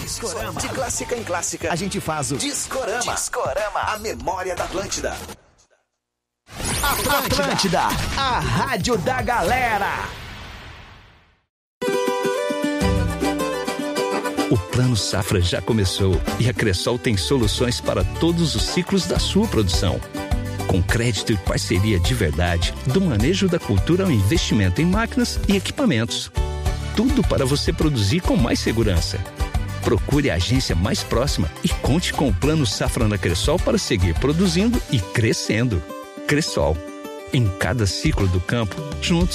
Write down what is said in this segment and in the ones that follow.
Discorama. De clássica em clássica, a gente faz o Discorama. Discorama, a memória da Atlântida. Atlântida, a rádio da galera. O Plano Safra já começou e a Cressol tem soluções para todos os ciclos da sua produção. Com crédito e parceria de verdade, do manejo da cultura ao investimento em máquinas e equipamentos. Tudo para você produzir com mais segurança. Procure a agência mais próxima e conte com o Plano Safra na Cressol para seguir produzindo e crescendo. Cressol. Em cada ciclo do campo, juntos.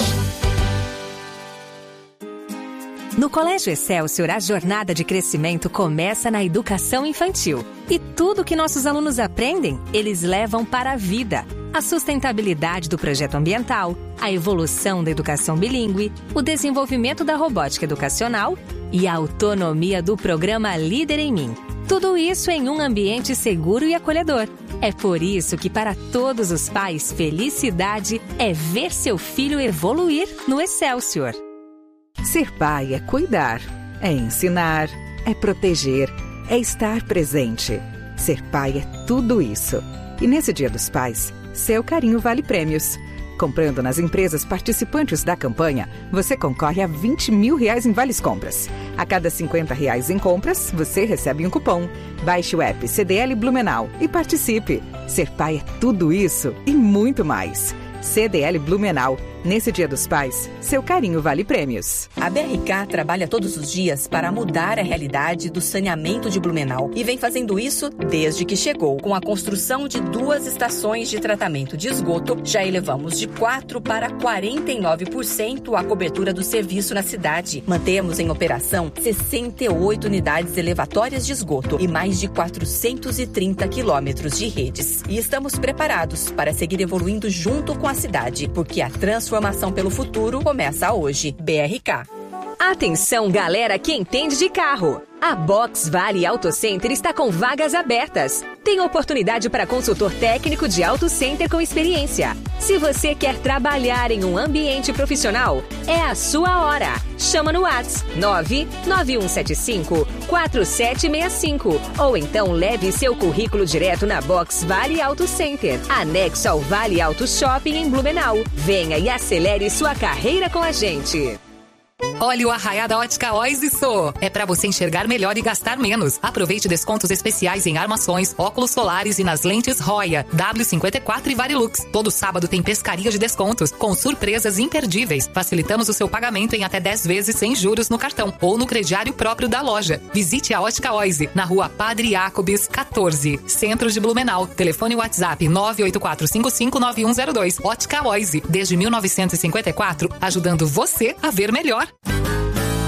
No Colégio Excelsior, a jornada de crescimento começa na educação infantil. E tudo que nossos alunos aprendem, eles levam para a vida. A sustentabilidade do projeto ambiental, a evolução da educação bilíngue, o desenvolvimento da robótica educacional e a autonomia do programa Líder em Mim. Tudo isso em um ambiente seguro e acolhedor. É por isso que, para todos os pais, felicidade é ver seu filho evoluir no Excelsior. Ser pai é cuidar, é ensinar, é proteger, é estar presente. Ser pai é tudo isso. E nesse Dia dos Pais, seu carinho vale prêmios. Comprando nas empresas participantes da campanha, você concorre a R$20 mil em vales compras. A cada R$50 em compras, você recebe um cupom. Baixe o app CDL Blumenau e participe. Ser pai é tudo isso e muito mais. CDL Blumenau. Nesse Dia dos Pais, seu carinho vale prêmios. A BRK trabalha todos os dias para mudar a realidade do saneamento de Blumenau e vem fazendo isso desde que chegou. Com a construção de 2 estações de tratamento de esgoto, já elevamos de 4% para 49% a cobertura do serviço na cidade. Mantemos em operação 68 unidades elevatórias de esgoto e mais de 430 quilômetros de redes. E estamos preparados para seguir evoluindo junto com a cidade, porque a transformação pelo futuro começa hoje. BRK. Atenção, galera que entende de carro! A Box Vale Auto Center está com vagas abertas. Tem oportunidade para consultor técnico de Auto Center com experiência. Se você quer trabalhar em um ambiente profissional, é a sua hora. Chama no WhatsApp 99175-4765 ou então leve seu currículo direto na Box Vale Auto Center, anexo ao Vale Auto Shopping em Blumenau. Venha e acelere sua carreira com a gente. Olha o Arraiá da Ótica Oise Sô. É pra você enxergar melhor e gastar menos. Aproveite descontos especiais em armações, óculos solares e nas lentes Roya, W54 e Varilux. Todo sábado tem pescaria de descontos, com surpresas imperdíveis. Facilitamos o seu pagamento em até 10 vezes sem juros no cartão ou no crediário próprio da loja. Visite a Ótica Oise, na rua Padre Jacobs, 14, centro de Blumenau. Telefone WhatsApp 984559102. Ótica Oise, desde 1954, ajudando você a ver melhor.